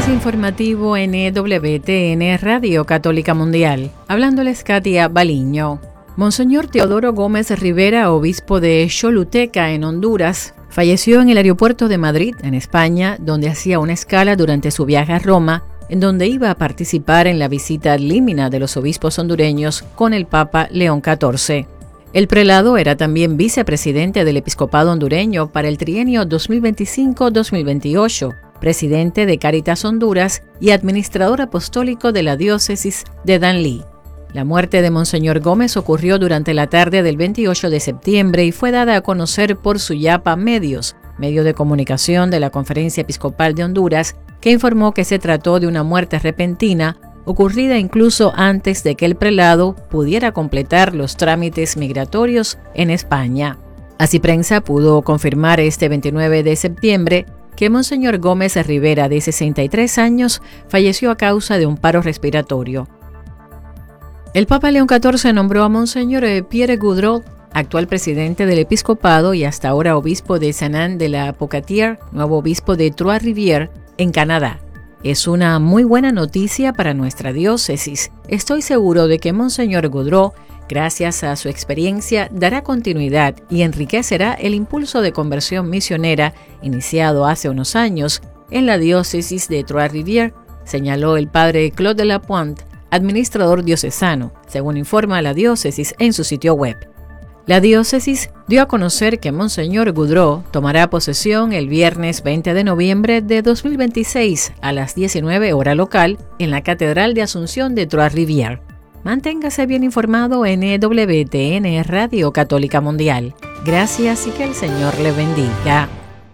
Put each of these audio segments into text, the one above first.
Flash informativo en EWTN Radio Católica Mundial. Hablándoles Katia Baliño. Monseñor Teodoro Gómez Rivera, obispo de Choluteca en Honduras, falleció en el aeropuerto de Madrid, en España, donde hacía una escala durante su viaje a Roma, en donde iba a participar en la visita ad limina de los obispos hondureños con el Papa León XIV. El prelado era también vicepresidente del episcopado hondureño para el trienio 2025-2028, presidente de Cáritas Honduras y administrador apostólico de la diócesis de Danlí. La muerte de Monseñor Gómez ocurrió durante la tarde del 28 de septiembre y fue dada a conocer por Suyapa Medios, medio de comunicación de la Conferencia Episcopal de Honduras, que informó que se trató de una muerte repentina, ocurrida incluso antes de que el prelado pudiera completar los trámites migratorios en España. Así Prensa pudo confirmar este 29 de septiembre que Monseñor Gómez Rivera, de 63 años, falleció a causa de un paro respiratorio. El Papa León XIV nombró a Monseñor Pierre Goudreau, actual presidente del episcopado y hasta ahora obispo de Saint-Anne-de-la-Pocatière, nuevo obispo de Trois-Rivières, en Canadá. Es una muy buena noticia para nuestra diócesis. Estoy seguro de que Monseñor Goudreau, gracias a su experiencia, dará continuidad y enriquecerá el impulso de conversión misionera iniciado hace unos años en la diócesis de Trois-Rivières, señaló el padre Claude Lapointe, administrador diocesano, según informa la diócesis en su sitio web. La diócesis dio a conocer que Monseñor Goudreau tomará posesión el viernes 20 de noviembre de 2026 a las 19 hora local en la Catedral de Asunción de Trois-Rivières. Manténgase bien informado en EWTN Radio Católica Mundial. Gracias y que el Señor le bendiga.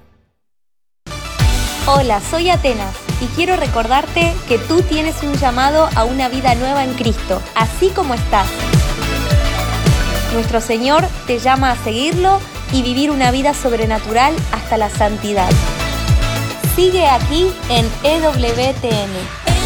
Hola, soy Atenas y quiero recordarte que tú tienes un llamado a una vida nueva en Cristo, así como estás. Nuestro Señor te llama a seguirlo y vivir una vida sobrenatural hasta la santidad. Sigue aquí en EWTN.